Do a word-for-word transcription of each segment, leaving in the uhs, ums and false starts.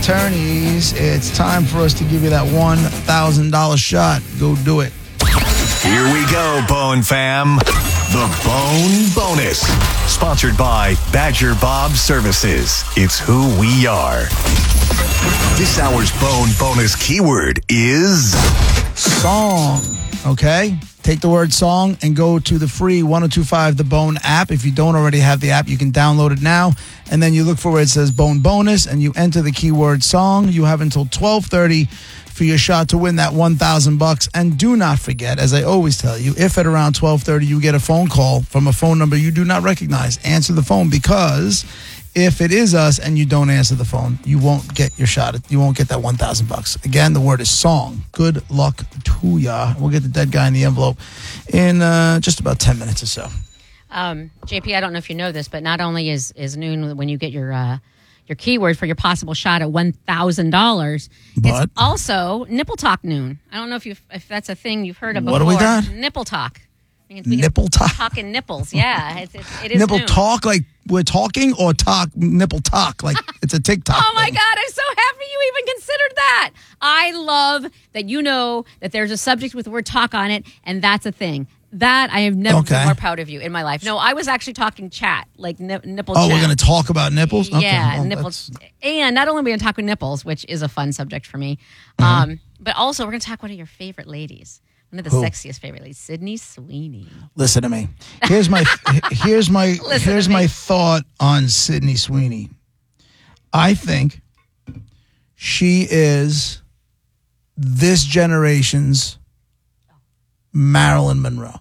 attorneys. It's time for us to give you that one thousand dollars shot. Go do it. Here we go, Bone Fam. The Bone Bonus. Sponsored by Badger Bob Services. It's who we are. This hour's Bone Bonus keyword is song. Okay? Take the word song and go to the free one oh two five The Bone app. If you don't already have the app, you can download it now. And then you look for where it says Bone Bonus and you enter the keyword song. You have until twelve thirty for your shot to win that one thousand bucks. And do not forget, as I always tell you, if at around twelve thirty you get a phone call from a phone number you do not recognize, answer the phone, because if it is us and you don't answer the phone, you won't get your shot. You won't get that one thousand bucks. Again, the word is song. Good luck to ya. We'll get the dead guy in the envelope in uh, just about ten minutes or so. Um, J P, I don't know if you know this, but not only is, is noon when you get your uh, your keyword for your possible shot at one thousand dollars, it's also nipple talk noon. I don't know if you if that's a thing you've heard of before. What do we got? Nipple talk. We Nipple talk? Talking nipples, yeah. It's, it's, it is Nipple noon. talk like we're talking, or talk, nipple talk like it's a TikTok Oh, my thing? God, I'm so happy you even considered that. I love that you know that there's a subject with the word talk on it, and that's a thing. That, I have never Okay. been more proud of you in my life. No, I was actually talking chat, like nip, nipple Oh, chat. we're going to talk about nipples? Okay, Yeah, well, nipples. that's- And not only are we going to talk with nipples, which is a fun subject for me, Mm-hmm. um, but also we're going to talk one of your favorite ladies. One of the Who? sexiest favorite ladies, Sydney Sweeney. Listen to me. Here's my here's my Listen here's to me. my thought on Sydney Sweeney. I think she is this generation's Marilyn Monroe.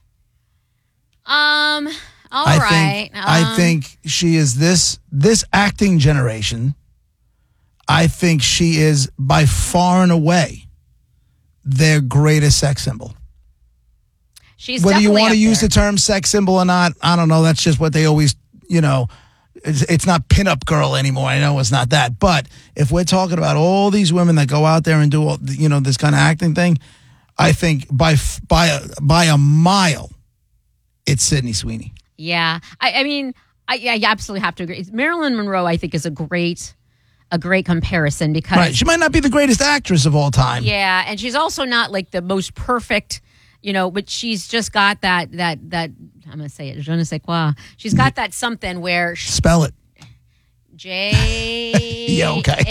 Um, all I right. think I Um, think she is this this acting generation. I think she is by far and away their greatest sex symbol. she's Whether you definitely want to up use there. the term sex symbol or not, I don't know. That's just what they always, you know, it's, it's not pinup girl anymore. I know it's not that. But if we're talking about all these women that go out there and do, all, you know, this kind of acting thing, I think by f- by a, by a mile, it's Sydney Sweeney. Yeah, I, I mean, I, yeah, you absolutely have to agree. Marilyn Monroe, I think, is a great, a great comparison because Right. She might not be the greatest actress of all time. yeah, and she's also not like the most perfect, you know, but she's just got that that that I'm gonna say it, je ne sais quoi. She's got that something where she, Spell it. J Yeah, okay.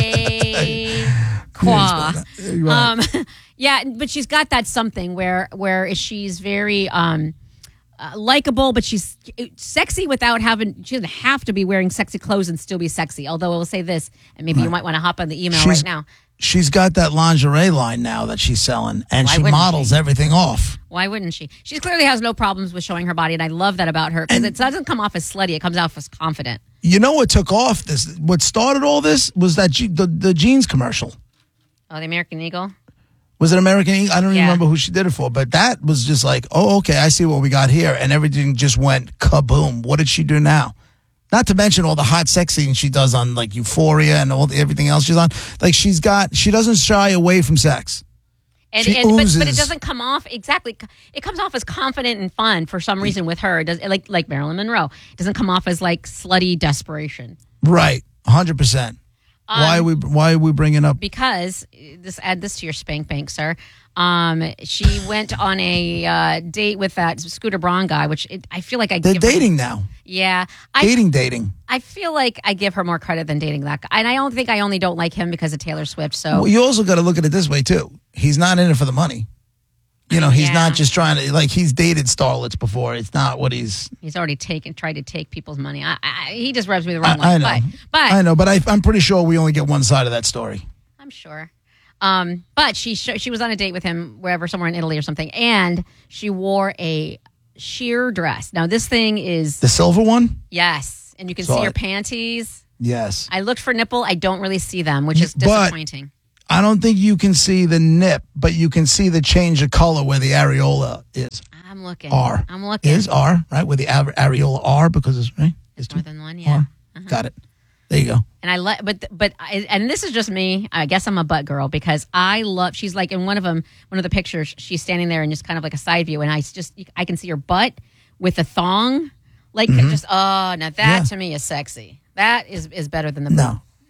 A qua. Right. Um, yeah, but she's got that something where where she's very um. Uh, likable, but she's sexy without having. She doesn't have to be wearing sexy clothes and still be sexy. Although I will say this, and maybe you might want to hop on the email She's- right now. She's got that lingerie line now that she's selling, and Why she wouldn't models she? everything off. Why wouldn't she? She clearly has no problems with showing her body, and I love that about her because it doesn't come off as slutty. It comes off as confident. You know what took off this? What started all this was that je- the the jeans commercial. Oh, the American Eagle. Was it American Eagle? I don't even Yeah. remember who she did it for, but that was just like, oh, okay, I see what we got here, and everything just went kaboom. What did she do now? Not to mention all the hot sex scenes she does on like Euphoria and all the, everything else she's on. Like she's got, she doesn't shy away from sex. And, She and but, but it oozes. doesn't come off exactly. It comes off as confident and fun for some reason with her. It does like like Marilyn Monroe? It doesn't come off as like slutty desperation. Right, one hundred percent. Why are we why are we bringing up? Because this add this to your spank bank, sir. Um, she went on a uh, date with that Scooter Braun guy, which it, I feel like I They're give her- dating now. yeah, I Dating, dating. I feel like I give her more credit than dating that guy, and I don't think I only don't like him because of Taylor Swift. So Well, you also got to look at it this way too. He's not in it for the money. You know, he's Yeah. not just trying to like he's dated starlets before. It's not what he's. he's already taken tried to take people's money. I, I, he just rubs me the wrong way. I, I know. But, but I know, but I, I'm pretty sure we only get one side of that story. I'm sure. Um, but she sh- she was on a date with him wherever, somewhere in Italy or something, and she wore a sheer dress. Now this thing is The silver one? yes, and you can Saw see her it. panties. Yes. I looked for nipple. I don't really see them, which is But- disappointing. I don't think you can see the nip, but you can see the change of color where the areola is. I'm looking. R. I'm looking. Is R, right? Where the are- areola R because it's, right? It's More two. than one, yeah. R. Got it. There you go. And I love, but but I, and this is just me. I guess I'm a butt girl because I love. She's like in one of them, one of the pictures. She's standing there and just kind of like a side view, and I just I can see her butt with a thong, like just oh, now that Yeah. to me is sexy. That is is better than the No.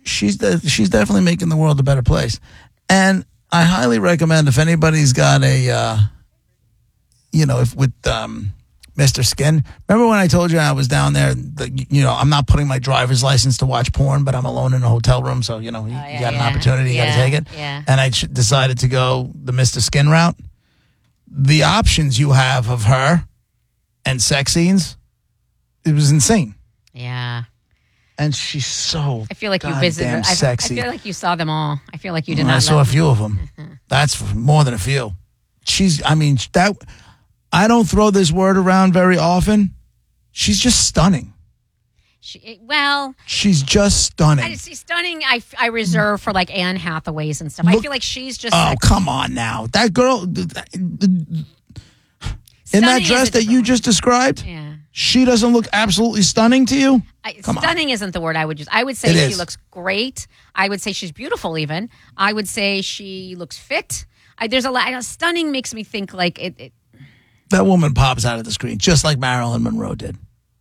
she's de- she's definitely making the world a better place. And I highly recommend if anybody's got a, uh, you know, if with um, Mister Skin. Remember when I told you I was down there? The, you know, I'm not putting my driver's license to watch porn, but I'm alone in a hotel room, so you know, you, Oh, yeah, you got yeah. an opportunity, you Yeah, got to take it. yeah. And I ch- decided to go the Mister Skin route. The options you have of her and sex scenes, it was insane. Yeah. And she's so I feel like you goddamn visited. I, I sexy. feel like you saw them all. I feel like you did Well, not. I saw a let- few of them. That's more than a few. She's, I mean, that I don't throw this word around very often. She's just stunning. She, well, She's just stunning. I see stunning. I, I reserve for like Anne Hathaways and stuff. I Look- feel like she's just. oh, sexy. come on now. That girl, in that Stunning is dress a that you different just described, Yeah. she doesn't look absolutely stunning to you? I, Come on. stunning isn't the word I would use. I would say It she is. looks great. I would say she's beautiful. Even I would say she looks fit. I, there's a lot. Stunning makes me think like it. it That woman pops out of the screen just like Marilyn Monroe did.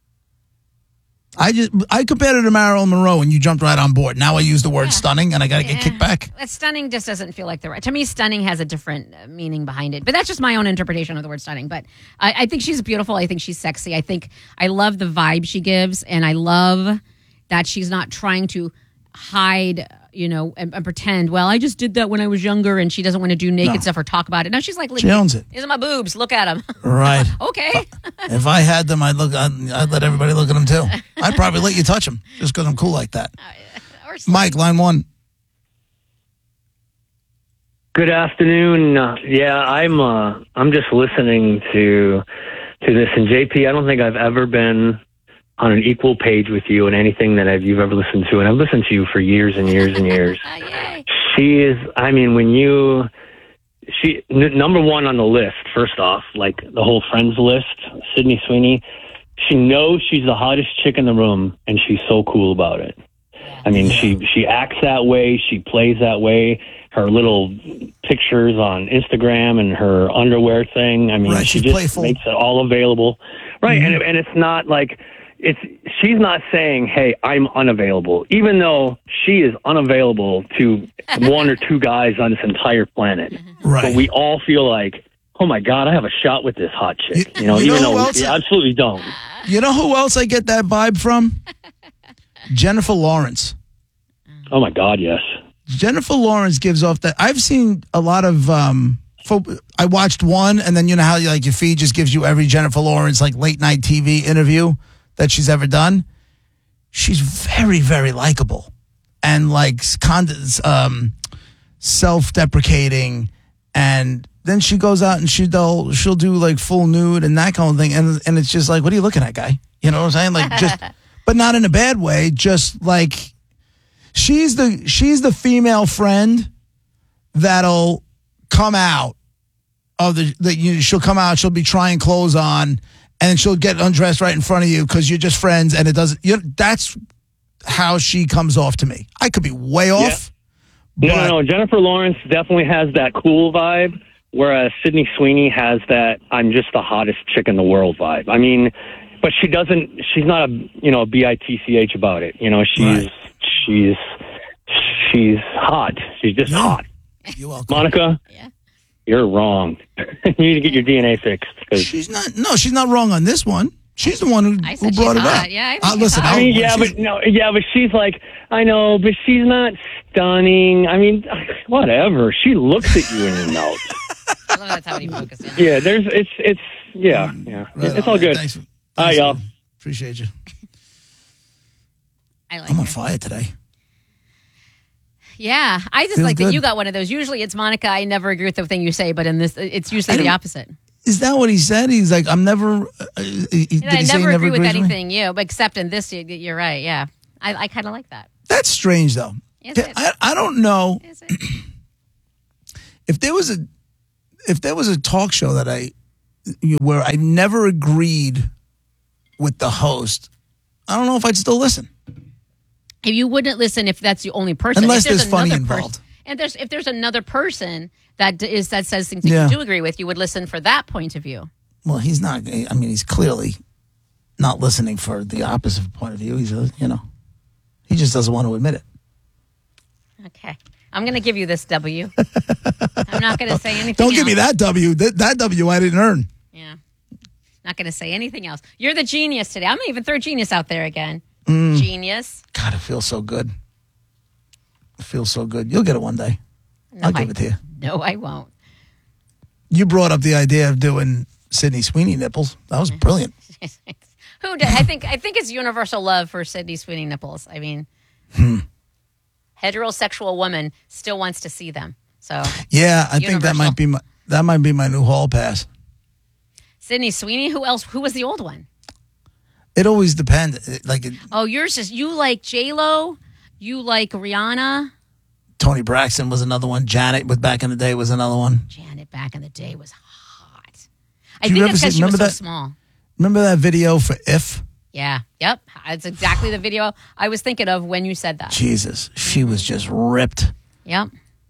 I just I compared her to Marilyn Monroe and you jumped right on board. Now I use the word Yeah. stunning and I got to get kicked back. that stunning just doesn't feel like the right. To me, stunning has a different uh, meaning behind it. But that's just my own interpretation of the word stunning. But I, I think she's beautiful. I think she's sexy. I think I love the vibe she gives, and I love that she's not trying to hide, you know, and, and pretend. Well, I just did that when I was younger, and she doesn't want to do naked No. stuff or talk about it. No, she's like, She owns it. These are my boobs. Look at them. Right. Okay. If I had them, I'd look. I'd, I'd let everybody look at them too. I'd probably let you touch them just because I'm cool like that. Or Mike, line one. Good afternoon. Uh, yeah, I'm. Uh, I'm just listening to to this, and J P, I don't think I've ever been on an equal page with you in anything that I've, you've ever listened to, and I've listened to you for years and years and years. Uh, yay. She is. I mean, when you, she n- number one on the list. First off, like the whole Friends list, Sydney Sweeney. She knows she's the hottest chick in the room, and she's so cool about it. I mean, she she acts that way. She plays that way. Her little pictures on Instagram and her underwear thing. I mean, Right, she she's just playful. makes it all available. Right, Mm-hmm. and and it's not like it's. She's not saying, "Hey, I'm unavailable," even though she is unavailable to one or two guys on this entire planet. Right. But we all feel like, "Oh my God, I have a shot with this hot chick." You- You know, you know even who though else- we absolutely don't. You know who else I get that vibe from? Jennifer Lawrence. Oh my God, yes. Jennifer Lawrence gives off that. I've seen a lot of. Um, fo- I watched one, and then you know how you, like your feed just gives you every Jennifer Lawrence like late night T V interview that she's ever done. She's very, very likable, and like con- um, self-deprecating, and then she goes out and she will she'll do like full nude and that kind of thing, and and it's just like, what are you looking at, guy? You know what I'm saying? Like just, but not in a bad way. Just like. She's the she's the female friend that'll come out of the that you she'll come out, she'll be trying clothes on, and she'll get undressed right in front of you because you're just friends, and it doesn't. You know, that's how she comes off to me. I could be way off. No, but no, no. Jennifer Lawrence definitely has that cool vibe, whereas Sydney Sweeney has that I'm just the hottest chick in the world vibe. I mean, but she doesn't. She's not a you know a B I T C H about it. You know, she's Right. she's she's hot. She's just Yeah. hot. You're welcome. Monica, Yeah. you're wrong. You need to get your D N A fixed. 'cause- She's not. No, she's not wrong on this one. She's the one who, I who said brought she's it hot. up. Yeah, I think Uh, she's listen, hot. I mean, yeah, she's- but no, yeah, but she's like, I know, but she's not stunning. I mean, whatever. She looks at you and you know. I love that's how he focuses. Yeah, there's, it's, it's, yeah, yeah, Right it's on, all man. good. Thanks, for- Hi, thanks, y'all. man. Appreciate you. I like I'm on her. fire today. Yeah, I just Feels like good. that you got one of those. Usually it's Monica. I never agree with the thing you say, but in this, it's usually I the don't- opposite. Is that what he said? He's like, I'm never. Uh, he, did I he say never he agree with agrees me? anything you, but except in this, you- you're right. Yeah, I, I kind of like that. That's strange, though. Is it? I, I don't know Is it? if there was a if there was a talk show that I you- where I never agreed with the host. I don't know if I'd still listen. If you wouldn't listen if that's the only person, Unless if there's there's funny another pers- involved. and there's if there's another person that d- is that says things that Yeah. you do agree with, you would listen for that point of view. Well, he's not. I mean, he's clearly not listening for the opposite point of view. He's a, you know, he just doesn't want to admit it. Okay. I'm going to give you this W. I'm not going to say anything Don't else. give me that W. That, that W I didn't earn. Yeah. Not going to say anything else. You're the genius today. I'm going to even throw genius out there again. Mm. Genius. God, it feels so good. It feels so good. You'll get it one day. No, I'll give I, it to you. No, I won't. You brought up the idea of doing Sydney Sweeney nipples. That was brilliant. Who did? I think I think it's universal love for Sydney Sweeney nipples. I mean, Hmm. heterosexual woman still wants to see them. So Yeah, I think that Universal. might be my that might be my new hall pass. Sydney Sweeney. Who else? Who was the old one? It always depends. It- Like it, Oh, yours is you like J Lo. You like Rihanna. Tony Braxton was another one. Janet, with back in the day, was another one. Janet back in the day was hot. I Do you think ever it's because see- she was so remember that- small. Remember that video for If? Yeah. Yep. It's exactly the video I was thinking of when you said that. Jesus, she was just ripped. Yep.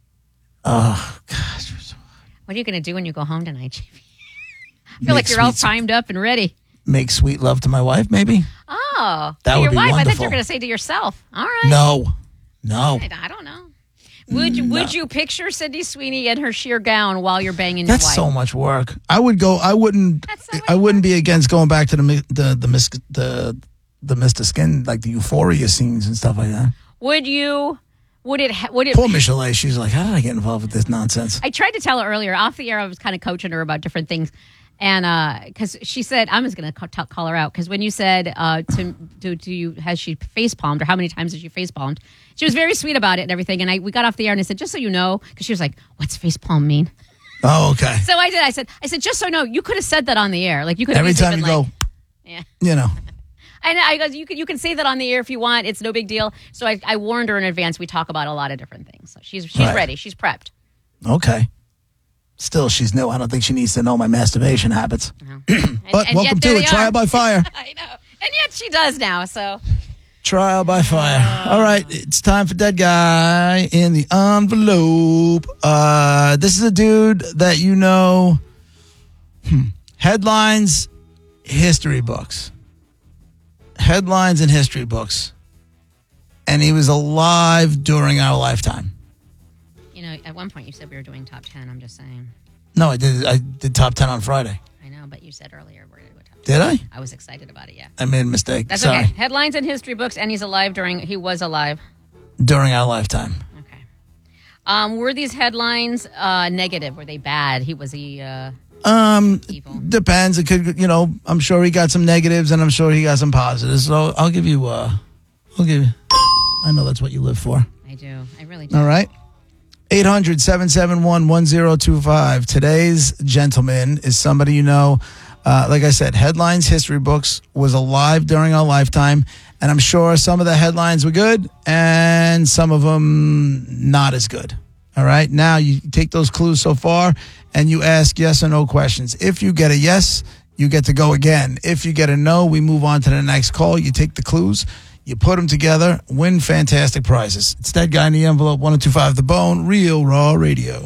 Oh gosh. What are you going to do when you go home tonight, J V? I feel Make like you're all sweet- primed up and ready. Make sweet love to my wife, maybe? Oh, That to would your be wife. I thought you wonderful. were going to say to yourself. All right. No, no. I, I don't know. Would you, would you picture Sydney Sweeney in her sheer gown while you're banging That's your wife? so much work. I would go. I wouldn't. That's so much I wouldn't be against going back to the mi- the the mis- the the Mister Skin, like the Euphoria scenes and stuff like that. Would you? Would it? ha- Would it? Poor Michelle, she's like, how did I get involved with this nonsense? I tried to tell her earlier off the air. I was kind of coaching her about different things, and because she said, I'm just going to call her out because when you said, uh, to, do, do you has she face palmed or how many times has she face palmed? She was very sweet about it and everything. And I we got off the air and I said, just so you know, because she was like, what's face palm mean? Oh, okay. So I did. I said, I said, just so you know, you could have said that on the air. Like you could have Every easily time you been go, like, yeah. you know. And I goes, you can you can say that on the air if you want. It's no big deal. So I, I warned her in advance. We talk about a lot of different things. So she's she's Right. ready. She's prepped. Okay. Still, she's new. I don't think she needs to know my masturbation habits. And- But and welcome yet to there it. they Trial are. by fire. I know. And yet she does now. So Trial by fire. All right, it's time for Dead Guy in the Envelope. Uh, this is a dude that you know. Hmm. Headlines, history books. Headlines and history books. And he was alive during our lifetime. you know, at one point you said we were doing top ten. I'm just saying. No, I did. I did top ten on Friday. I know, but you said earlier we're going to go top Did I? ten. I was excited about it. Yeah. I made a mistake. That's Sorry. okay. Headlines and history books, and he's alive during. He was alive. During our lifetime. Okay. Um, were these headlines uh, negative? Were they bad? He was he uh, Um, evil? depends. It could, you know, I'm sure he got some negatives and I'm sure he got some positives. So I'll give you, uh, I'll give you, I know that's what you live for. I do. I really do. All right. eight hundred, seven seven one, one zero two five. Today's gentleman is somebody you know, uh, like I said, headlines, history books, was alive during our lifetime. And I'm sure some of the headlines were good and some of them not as good. All right. Now you take those clues so far and you ask yes or no questions. If you get a yes, you get to go again. If you get a no, we move on to the next call. You take the clues, you put them together, win fantastic prizes. It's That Guy in the Envelope, one oh two five The Bone, Real Raw Radio.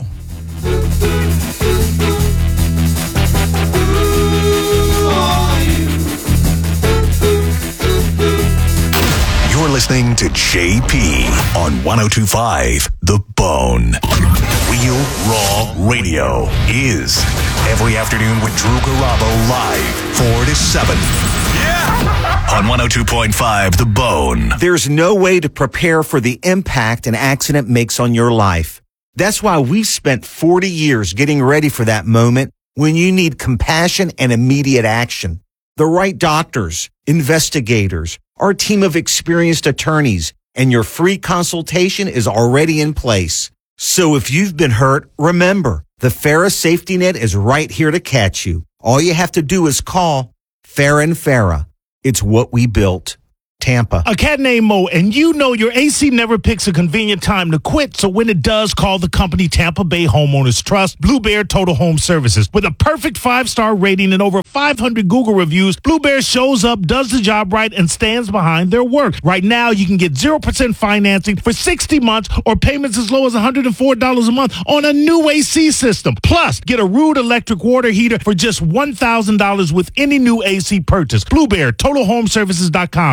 You're listening to J P on one oh two point five The Bone. Real Raw Radio is every afternoon with Drew Garabo live four to seven. Yeah! On one oh two point five The Bone. There's no way to prepare for the impact an accident makes on your life. That's why we've spent forty years getting ready for that moment when you need compassion and immediate action. The right doctors, investigators, our team of experienced attorneys, and your free consultation is already in place. So if you've been hurt, remember, the Farah Safety Net is right here to catch you. All you have to do is call Farah and Farah. It's what we built. Tampa. A cat named Mo, and you know your A C never picks a convenient time to quit, so when it does, call the company Tampa Bay Homeowners Trust, Blue Bear Total Home Services. With a perfect five-star rating and over five hundred Google reviews, Blue Bear shows up, does the job right, and stands behind their work. Right now, you can get zero percent financing for sixty months or payments as low as one hundred four dollars a month on a new A C system. Plus, get a Rude electric water heater for just one thousand dollars with any new A C purchase. Blue Bear Total Home Services dot com. The five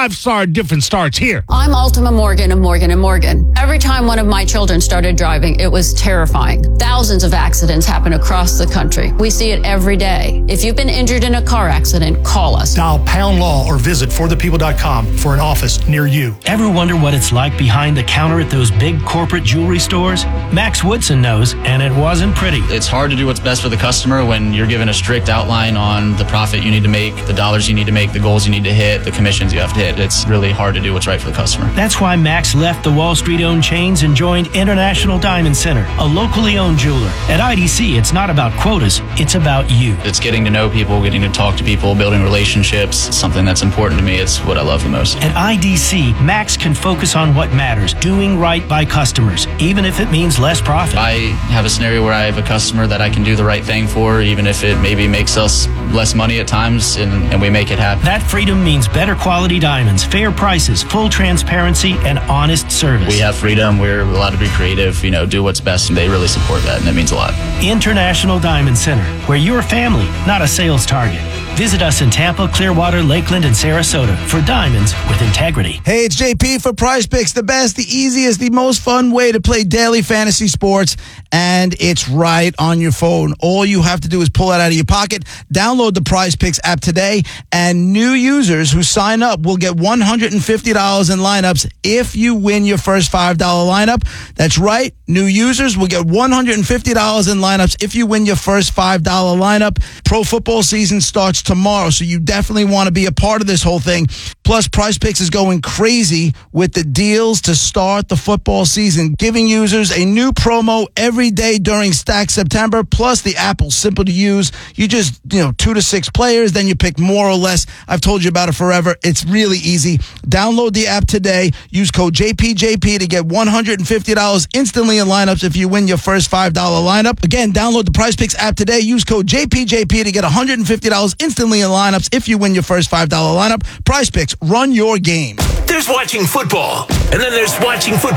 five-star difference starts here. I'm Ultima Morgan of Morgan and Morgan. Every time one of my children started driving, it was terrifying. Thousands of accidents happen across the country. We see it every day. If you've been injured in a car accident, call us. Dial pound law or visit for the people dot com for an office near you. Ever wonder what it's like behind the counter at those big corporate jewelry stores? Max Woodson knows, and it wasn't pretty. It's hard to do what's best for the customer when you're given a strict outline on the profit you need to make, the dollars you need to make, the goals you need to hit, the commissions you have to hit. It's really hard to do what's right for the customer. That's why Max left the Wall Street-owned chains and joined International Diamond Center, a locally owned jeweler. At I D C, it's not about quotas, it's about you. It's getting to know people, getting to talk to people, building relationships. It's something that's important to me. It's what I love the most. At I D C, Max can focus on what matters, doing right by customers, even if it means less profit. I have a scenario where I have a customer that I can do the right thing for, even if it maybe makes us less money at times, and, and we make it happen. That freedom means better quality diamonds, fair prices, full transparency, and honest service. We have freedom. We're allowed to be creative, you know, do what's best, and they really support that, and it means a lot. International Diamond Center, where you're family, not a sales target. Visit us in Tampa, Clearwater, Lakeland, and Sarasota for diamonds with integrity. Hey, it's J P for Prize Picks, the best, the easiest, the most fun way to play daily fantasy sports, and it's right on your phone. All you have to do is pull it out of your pocket, download the Prize Picks app today, and new users who sign up will get one hundred fifty dollars in lineups if you win your first five dollar lineup. That's right, new users will get one hundred fifty dollars in lineups if you win your first five dollar lineup. Pro football season starts tomorrow, so you definitely want to be a part of this whole thing. Plus, Prize Picks is going crazy with the deals to start the football season, giving users a new promo every day during Stack September. Plus, the app will simple to use. You just, you know, two to six players, then you pick more or less. I've told you about it forever. It's really easy. Download the app today. Use code J P J P to get one hundred fifty dollars instantly in lineups if you win your first five dollar lineup. Again, download the Prize Picks app today. Use code J P J P to get one hundred fifty dollars instantly in lineups if you win your first five dollar lineup. Prize Picks, run your game. There's watching football, and then there's watching football